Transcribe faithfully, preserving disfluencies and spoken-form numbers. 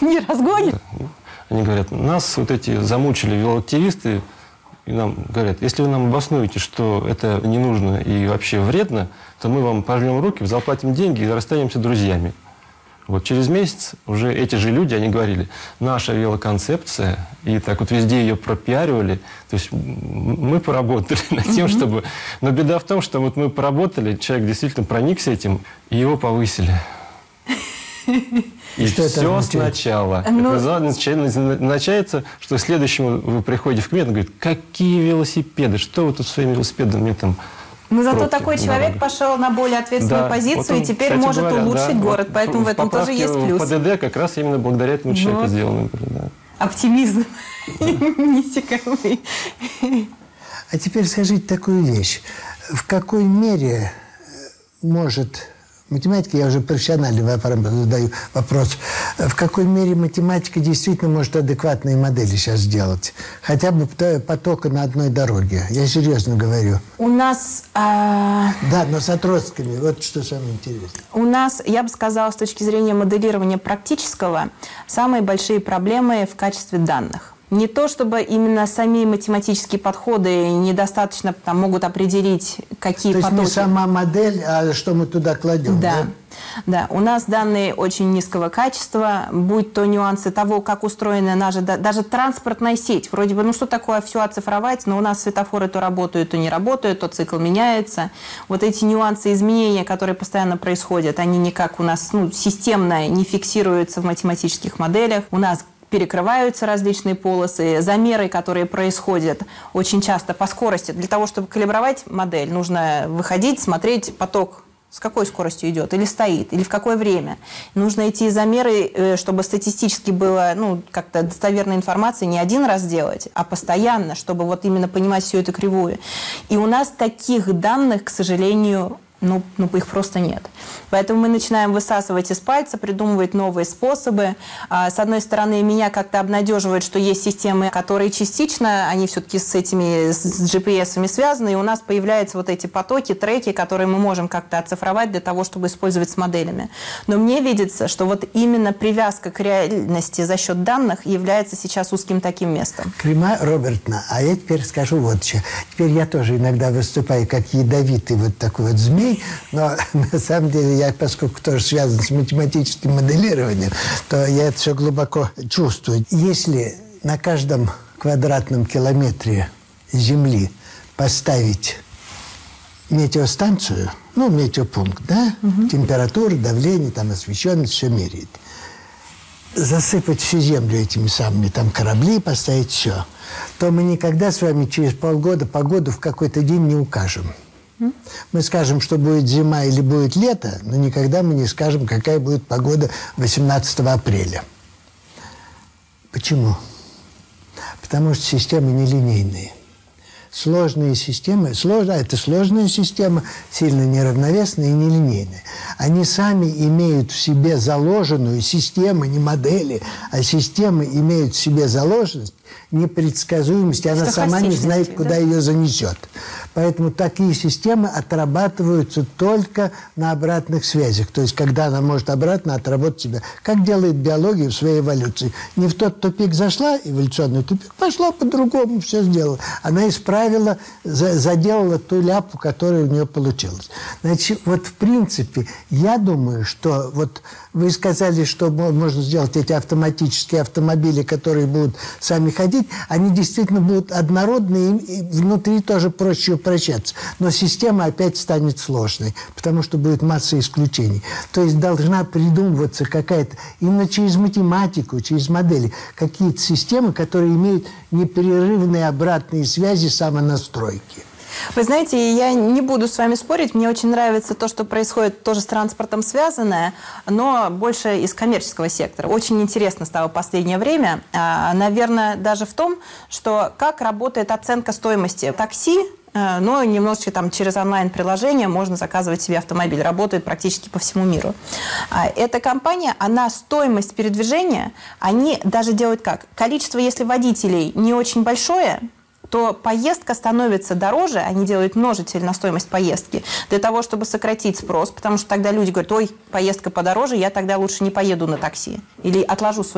не разгонит. Они говорят, нас вот эти замучили велоактивисты, и нам говорят, если вы нам обоснуете, что это не нужно и вообще вредно, то мы вам пожмем руки, заплатим деньги и расстанемся друзьями. Вот через месяц уже эти же люди, они говорили, наша велоконцепция, и так вот везде ее пропиаривали, то есть мы поработали над тем, чтобы... Но беда в том, что вот мы поработали, человек действительно проникся этим, и его повысили. И что все сначала. Ну... Начинается, что следующему вы приходите в кабинет, он говорит, какие велосипеды, что вы тут своими велосипедами там... Но зато такой человек пошел на более ответственную да. позицию вот он, и теперь кстати, может говоря, улучшить да, город, вот, поэтому в этом тоже есть плюс. По ПДД как раз именно благодаря этому человеку вот. сделано. Да. Оптимизм неиссякаемый. А теперь скажите такую вещь. В какой мере может... Математика, я уже профессиональный задаю вопрос, в какой мере математика действительно может адекватные модели сейчас сделать? Хотя бы потока на одной дороге. Я серьезно говорю. У нас... А... Да, но с отростками. Вот что самое интересное. У нас, я бы сказала, с точки зрения моделирования практического, самые большие проблемы в качестве данных. Не то, чтобы именно сами математические подходы недостаточно там, могут определить, какие потоки. То есть не сама модель, а что мы туда кладем, да? Да, да. У нас данные очень низкого качества, будь то нюансы того, как устроена наша, даже транспортная сеть. Вроде бы, ну что такое все оцифровать, но у нас светофоры то работают, то не работают, то цикл меняется. Вот эти нюансы изменения, которые постоянно происходят, они никак у нас ну, системно не фиксируются в математических моделях. У нас перекрываются различные полосы, замеры, которые происходят очень часто по скорости. Для того, чтобы калибровать модель, нужно выходить, смотреть поток, с какой скоростью идет, или стоит, или в какое время. Нужно эти замеры, чтобы статистически было ну, как-то достоверная информация, не один раз делать, а постоянно, чтобы вот именно понимать всю эту кривую. И у нас таких данных, к сожалению, Ну, ну, их просто нет. Поэтому мы начинаем высасывать из пальца, придумывать новые способы. С одной стороны, меня как-то обнадеживает, что есть системы, которые частично, они все-таки с этими с джи пи эсами связаны, и у нас появляются вот эти потоки, треки, которые мы можем как-то оцифровать для того, чтобы использовать с моделями. Но мне видится, что вот именно привязка к реальности за счет данных является сейчас узким таким местом. Крима Робертовна, а я теперь скажу вот что. Теперь я тоже иногда выступаю как ядовитый вот такой вот змей, но на самом деле я, поскольку тоже связан с математическим моделированием, то я это все глубоко чувствую. Если на каждом квадратном километре Земли поставить метеостанцию, ну, метеопункт, да, угу. температура, давление, там освещенность, все меряет, засыпать всю Землю этими самыми там корабли, поставить все, то мы никогда с вами через полгода погоду в какой-то день не укажем. Мы скажем, что будет зима или будет лето, но никогда мы не скажем, какая будет погода восемнадцатого апреля. Почему? Потому что системы нелинейные. Сложные системы, сложная, это сложная система, сильно неравновесная и нелинейная. Они сами имеют в себе заложенную систему, не модели, а системы имеют в себе заложенность, непредсказуемость, и она сама не знает, куда да? ее занесет. Поэтому такие системы отрабатываются только на обратных связях. То есть, когда она может обратно отработать себя. Как делает биология в своей эволюции. Не в тот тупик зашла, эволюционный тупик, пошла по-другому, все сделала. Она исправила, заделала ту ляпу, которая у нее получилась. Значит, вот в принципе, я думаю, что вот вы сказали, что можно сделать эти автоматические автомобили, которые будут сами ходить, они действительно будут однородные, и внутри тоже проще упрощаться. Но система опять станет сложной, потому что будет масса исключений. То есть должна придумываться какая-то, именно через математику, через модели, какие-то системы, которые имеют непрерывные обратные связи самонастройки. Вы знаете, я не буду с вами спорить. Мне очень нравится то, что происходит тоже с транспортом связанное, но больше из коммерческого сектора. Очень интересно стало в последнее время. Наверное, даже в том, что как работает оценка стоимости такси, но немножечко там через онлайн-приложение можно заказывать себе автомобиль. Работает практически по всему миру. Эта компания, она стоимость передвижения, они даже делают как? Количество, если водителей не очень большое, то поездка становится дороже, они делают множитель на стоимость поездки, для того, чтобы сократить спрос, потому что тогда люди говорят, ой, поездка подороже, я тогда лучше не поеду на такси или отложу свой